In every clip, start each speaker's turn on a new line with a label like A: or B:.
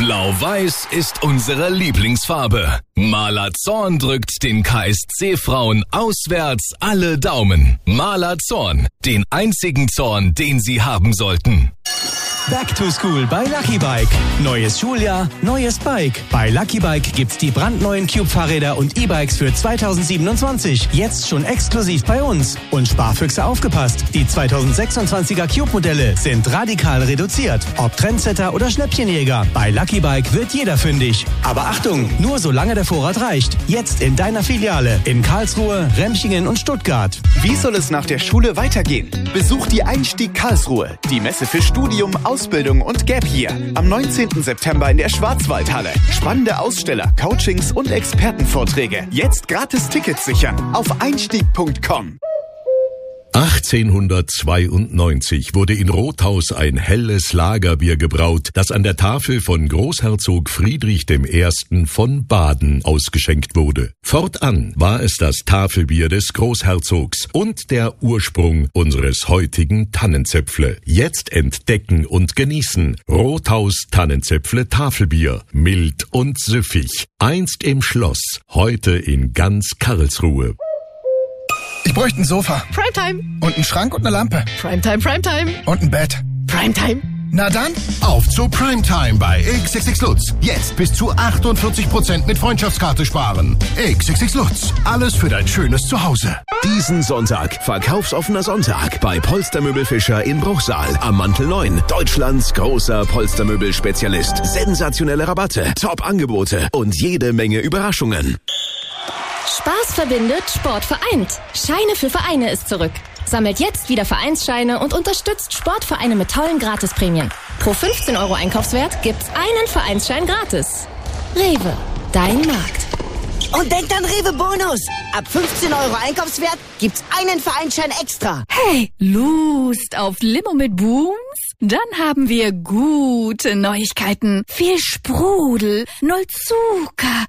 A: Blau-Weiß ist unsere Lieblingsfarbe. Maler Zorn drückt den KSC-Frauen auswärts alle Daumen. Maler Zorn, den einzigen Zorn, den sie haben sollten.
B: Back to School bei Lucky Bike. Neues Schuljahr, neues Bike. Bei Lucky Bike gibt's die brandneuen Cube-Fahrräder und E-Bikes für 2027. Jetzt schon exklusiv bei uns. Und Sparfüchse aufgepasst. Die 2026er Cube-Modelle sind radikal reduziert. Ob Trendsetter oder Schnäppchenjäger. Bei Lucky Bike wird jeder fündig. Aber Achtung, nur solange der Vorrat reicht. Jetzt in deiner Filiale. In Karlsruhe, Remchingen und Stuttgart.
C: Wie soll es nach der Schule weitergehen? Besuch die Einstieg Karlsruhe. Die Messe für Studium, Ausbildung und Gap Year. Am 19. September in der Schwarzwaldhalle. Spannende Aussteller, Coachings und Expertenvorträge. Jetzt gratis Tickets sichern auf einstieg.com.
D: 1892 wurde in Rothaus ein helles Lagerbier gebraut, das an der Tafel von Großherzog Friedrich I. von Baden ausgeschenkt wurde. Fortan war es das Tafelbier des Großherzogs und der Ursprung unseres heutigen Tannenzäpfle. Jetzt entdecken und genießen Rothaus Tannenzäpfle Tafelbier. Mild und süffig. Einst im Schloss, heute in ganz Karlsruhe.
E: Ich bräuchte ein Sofa.
F: Primetime.
E: Und einen Schrank und eine Lampe.
F: Primetime, Primetime.
E: Und ein Bett.
F: Primetime.
E: Na dann,
G: auf zu Primetime bei XXX Lutz. Jetzt bis zu 48% mit Freundschaftskarte sparen. XXX Lutz. Alles für dein schönes Zuhause.
H: Diesen Sonntag, verkaufsoffener Sonntag bei Polstermöbel Fischer in Bruchsal am Mantel 9. Deutschlands großer Polstermöbel-Spezialist. Sensationelle Rabatte, Top-Angebote und jede Menge Überraschungen.
I: Spaß verbindet, Sport vereint. Scheine für Vereine ist zurück. Sammelt jetzt wieder Vereinsscheine und unterstützt Sportvereine mit tollen Gratisprämien. Pro 15 € Einkaufswert gibt's einen Vereinsschein gratis. Rewe, dein Markt.
J: Und denkt an Rewe Bonus. Ab 15 € Einkaufswert gibt's einen Vereinsschein extra.
K: Hey, Lust auf Limo mit Booms? Dann haben wir gute Neuigkeiten. Viel Sprudel, 0 Zucker,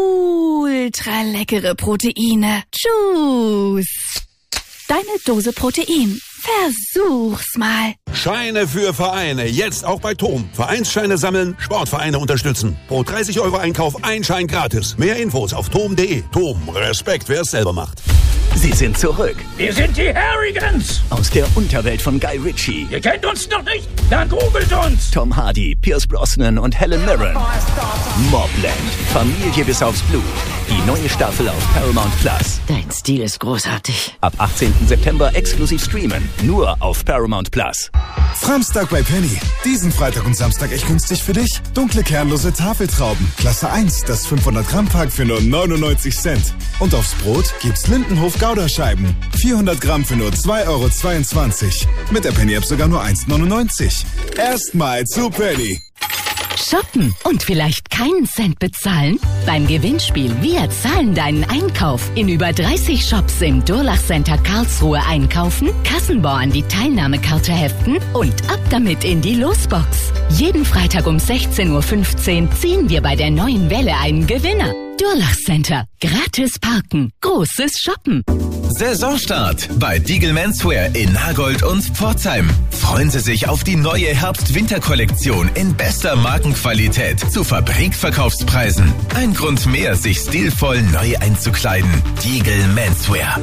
K: ultra leckere Proteine. Tschüss. Deine Dose Protein. Versuch's mal.
L: Scheine für Vereine. Jetzt auch bei TOM. Vereinsscheine sammeln, Sportvereine unterstützen. Pro 30 € Einkauf ein Schein gratis. Mehr Infos auf tom.de. TOM. Respekt, wer es selber macht.
M: Sie sind zurück.
N: Wir sind die Harrigans.
M: Aus der Unterwelt von Guy Ritchie.
N: Ihr kennt uns noch nicht? Dann googelt uns.
M: Tom Hardy, Pierce Brosnan und Helen Mirren. Mobland. Familie bis aufs Blut. Die neue Staffel auf Paramount Plus.
J: Dein Stil ist großartig.
M: Ab 18. September exklusiv streamen. Nur auf Paramount Plus.
O: Framstag bei Penny. Diesen Freitag und Samstag echt günstig für dich. Dunkle kernlose Tafeltrauben. Klasse 1, das 500 Gramm Pack für nur 99 Cent. Und aufs Brot gibt's Lindenhof Gouda-Scheiben. 400 Gramm für nur 2,22 €. Mit der Penny-App sogar nur 1,99 €. Erstmal zu Penny.
P: Shoppen und vielleicht keinen Cent bezahlen? Beim Gewinnspiel Wir zahlen deinen Einkauf in über 30 Shops im Durlach Center Karlsruhe einkaufen, Kassenbon an die Teilnahmekarte heften und ab damit in die Losbox. Jeden Freitag um 16:15 Uhr ziehen wir bei der neuen Welle einen Gewinner. Durlach Center. Gratis parken. Großes Shoppen.
A: Saisonstart bei Diegel Menswear in Nagold und Pforzheim. Freuen Sie sich auf die neue Herbst-Winter-Kollektion in bester Markenqualität zu Fabrikverkaufspreisen. Ein Grund mehr, sich stilvoll neu einzukleiden. Diegel Menswear.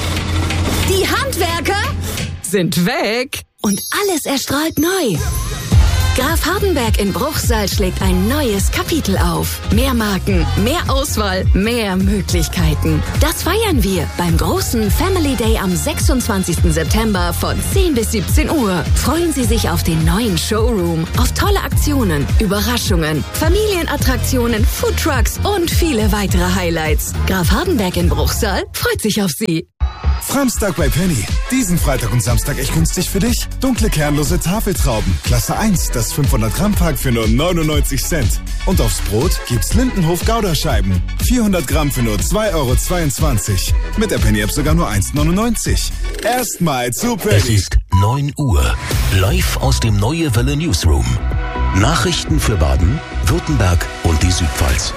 J: Die Handwerker
K: sind weg.
J: Und alles erstrahlt neu. Graf Hardenberg in Bruchsal schlägt ein neues Kapitel auf. Mehr Marken, mehr Auswahl, mehr Möglichkeiten. Das feiern wir beim großen Family Day am 26. September von 10 bis 17 Uhr. Freuen Sie sich auf den neuen Showroom, auf tolle Aktionen, Überraschungen, Familienattraktionen, Foodtrucks und viele weitere Highlights. Graf Hardenberg in Bruchsal freut sich auf Sie.
O: Framstag bei Penny. Diesen Freitag und Samstag echt günstig für dich. Dunkle kernlose Tafeltrauben. Klasse 1, das 500 Gramm Pack für nur 99 Cent. Und aufs Brot gibt's Lindenhof Gouda-Scheiben. 400 Gramm für nur 2,22 €. Mit der Penny-App sogar nur 1,99 €. Erstmal zu Penny.
H: Es ist 9 Uhr. Live aus dem Neue Welle Newsroom. Nachrichten für Baden, Württemberg und die Südpfalz.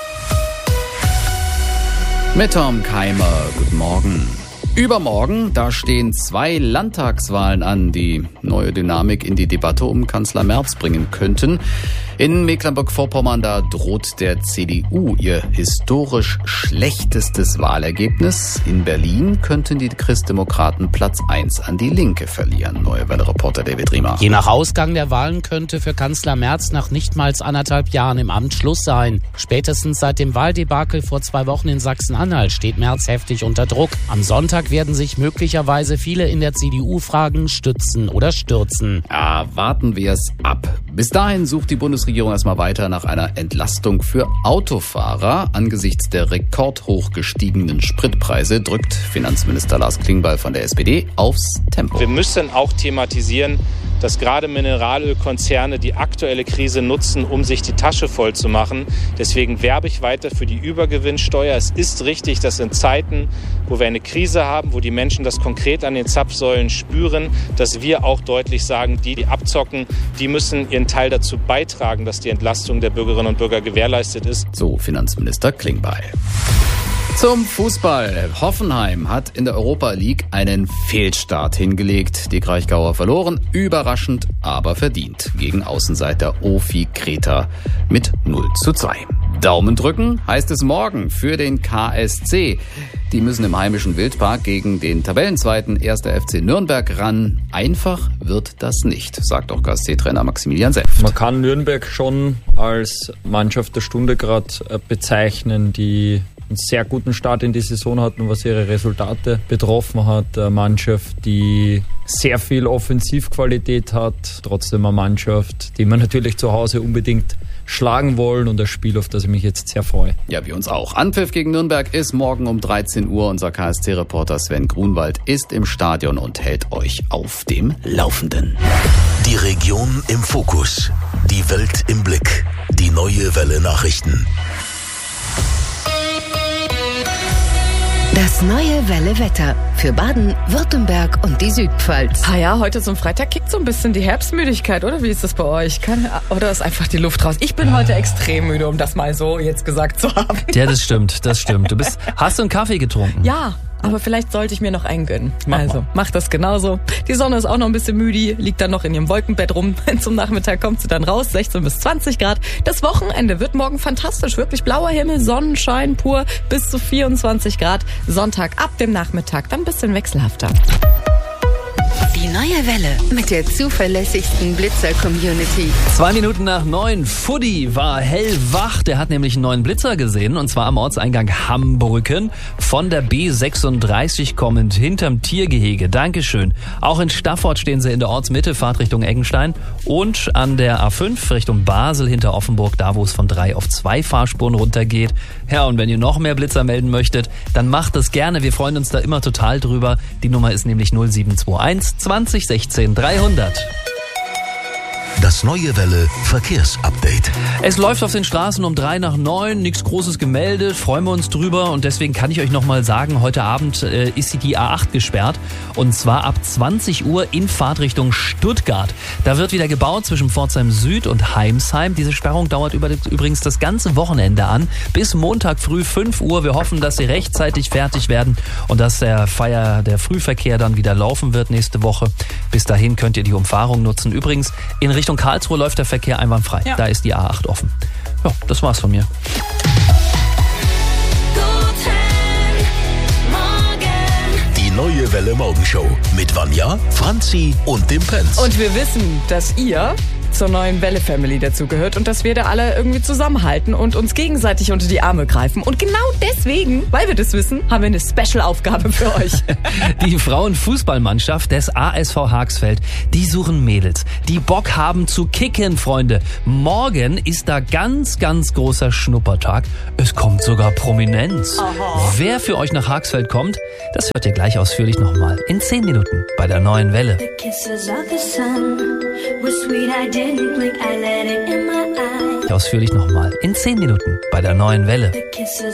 Q: Mit Tom Keimer, guten Morgen. Übermorgen, da stehen 2 Landtagswahlen an, die neue Dynamik in die Debatte um Kanzler Merz bringen könnten. In Mecklenburg-Vorpommern, da droht der CDU ihr historisch schlechtestes Wahlergebnis. In Berlin könnten die Christdemokraten Platz 1 an die Linke verlieren. Neue Welle-Reporter David Riemer.
F: Je nach Ausgang der Wahlen könnte für Kanzler Merz nach nicht mal 1,5 Jahren im Amt Schluss sein. Spätestens seit dem Wahldebakel vor 2 Wochen in Sachsen-Anhalt steht Merz heftig unter Druck. Am Sonntag werden sich möglicherweise viele in der CDU fragen, stützen oder stürzen.
Q: Ja, warten wir es ab. Bis dahin sucht die Bundesregierung erstmal weiter nach einer Entlastung für Autofahrer. Angesichts der rekordhoch gestiegenen Spritpreise drückt Finanzminister Lars Klingbeil von der SPD aufs Tempo.
R: Wir müssen auch thematisieren, dass gerade Mineralölkonzerne die aktuelle Krise nutzen, um sich die Tasche voll zu machen. Deswegen werbe ich weiter für die Übergewinnsteuer. Es ist richtig, dass in Zeiten, wo wir eine Krise haben, wo die Menschen das konkret an den Zapfsäulen spüren, dass wir auch deutlich sagen, die abzocken, die müssen ihren Teil dazu beitragen, dass die Entlastung der Bürgerinnen und Bürger gewährleistet ist.
Q: So Finanzminister Klingbeil. Zum Fußball. Hoffenheim hat in der Europa League einen Fehlstart hingelegt. Die Kraichgauer verloren, überraschend, aber verdient gegen Außenseiter OFI Kreta mit 0:2. Daumen drücken heißt es morgen für den KSC. Die müssen im heimischen Wildpark gegen den Tabellenzweiten 1. FC Nürnberg ran. Einfach wird das nicht, sagt auch KSC-Trainer Maximilian Senft.
S: Man kann Nürnberg schon als Mannschaft der Stunde gerade bezeichnen, die einen sehr guten Start in die Saison hatten, was ihre Resultate betroffen hat. Eine Mannschaft, die sehr viel Offensivqualität hat, trotzdem eine Mannschaft, die wir natürlich zu Hause unbedingt schlagen wollen und das Spiel, auf das ich mich jetzt sehr freue.
Q: Ja, wir uns auch. Anpfiff gegen Nürnberg ist morgen um 13 Uhr. Unser KSC-Reporter Sven Grunwald ist im Stadion und hält euch auf dem Laufenden.
A: Die Region im Fokus, die Welt im Blick, die neue Welle Nachrichten.
J: Das neue Welle-Wetter für Baden, Württemberg und die Südpfalz.
K: Ah ja, heute zum Freitag kickt so ein bisschen die Herbstmüdigkeit, oder? Wie ist das bei euch? Oder ist einfach die Luft raus? Ich bin heute extrem müde, um das mal so jetzt gesagt zu haben.
T: Ja, das stimmt. Hast du einen Kaffee getrunken?
K: Ja. Aber vielleicht sollte ich mir noch einen gönnen. Mach das genauso. Die Sonne ist auch noch ein bisschen müde, liegt dann noch in ihrem Wolkenbett rum. Zum Nachmittag kommt sie dann raus, 16 bis 20 Grad. Das Wochenende wird morgen fantastisch, wirklich blauer Himmel, Sonnenschein pur, bis zu 24 Grad. Sonntag ab dem Nachmittag dann ein bisschen wechselhafter.
J: Die neue Welle mit der zuverlässigsten Blitzer-Community.
T: 2 Minuten nach 9. Fuddy war hellwach. Der hat nämlich einen neuen Blitzer gesehen. Und zwar am Ortseingang Hambrücken. Von der B36 kommend hinterm Tiergehege. Dankeschön. Auch in Staffort stehen sie in der Ortsmitte, Fahrt Richtung Eggenstein. Und an der A5 Richtung Basel hinter Offenburg, da wo es von 3 auf 2 Fahrspuren runtergeht. Ja, und wenn ihr noch mehr Blitzer melden möchtet, dann macht das gerne. Wir freuen uns da immer total drüber. Die Nummer ist nämlich 0721 20 16 300.
A: Das neue Welle Verkehrsupdate.
T: Es läuft auf den Straßen um 3 nach 9, nichts Großes gemeldet, freuen wir uns drüber und deswegen kann ich euch nochmal sagen, heute Abend ist die A8 gesperrt und zwar ab 20 Uhr in Fahrtrichtung Stuttgart. Da wird wieder gebaut zwischen Pforzheim Süd und Heimsheim. Diese Sperrung dauert übrigens das ganze Wochenende an, bis Montag früh 5 Uhr. Wir hoffen, dass sie rechtzeitig fertig werden und dass der Frühverkehr dann wieder laufen wird nächste Woche. Bis dahin könnt ihr die Umfahrung nutzen. Übrigens, in Richtung Karlsruhe läuft der Verkehr einwandfrei. Ja. Da ist die A8 offen. Ja, das war's von mir.
A: Die neue Welle Morgenshow mit Vanja, Franzi und dem Pence.
K: Und wir wissen, dass ihr zur neuen Welle Family dazugehört und dass wir da alle irgendwie zusammenhalten und uns gegenseitig unter die Arme greifen. Und genau deswegen, weil wir das wissen, haben wir eine Special-Aufgabe für euch.
T: Die Frauenfußballmannschaft des ASV Haagsfeld, die suchen Mädels, die Bock haben zu kicken, Freunde. Morgen ist da ganz, ganz großer Schnuppertag. Es kommt sogar Prominenz. Aha. Wer für euch nach Haagsfeld kommt, das hört ihr gleich ausführlich nochmal in 10 Minuten bei der neuen Welle. Ausführlich nochmal in 10 Minuten bei der neuen Welle.